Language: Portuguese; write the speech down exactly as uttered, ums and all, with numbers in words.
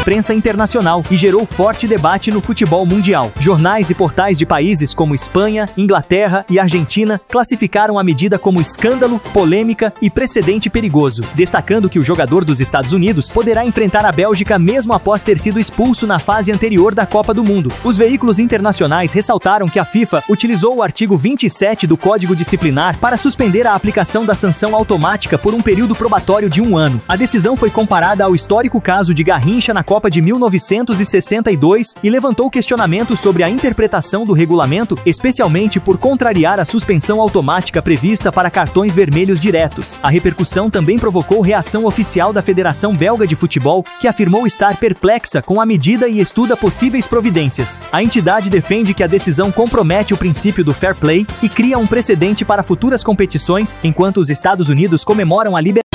imprensa internacional e gerou forte debate no futebol mundial. Jornais e portais de países como Espanha, Inglaterra e Argentina classificaram a medida como escândalo, polêmica e precedente perigoso, destacando que o jogador dos Estados Unidos poderá enfrentar a Bélgica mesmo após ter sido expulso na fase anterior da Copa do Mundo. Os veículos internacionais ressaltaram que a FIFA utilizou o artigo vinte e sete do Código Disciplinar para suspender a aplicação da sanção automática por um período probatório de um ano. A decisão foi comparada ao histórico caso de Garrincha na Copa de mil novecentos e sessenta e dois e levantou questionamentos sobre a interpretação do regulamento, especialmente por contrariar a suspensão automática prevista para cartões vermelhos diretos. A repercussão também provocou reação oficial da Federação Belga de Futebol, que afirmou estar perplexa com a medida e estuda possíveis providências. A entidade defende que a decisão compromete o princípio do fair play e cria um precedente para futuras competições, enquanto os Estados Unidos comemoram a liberdade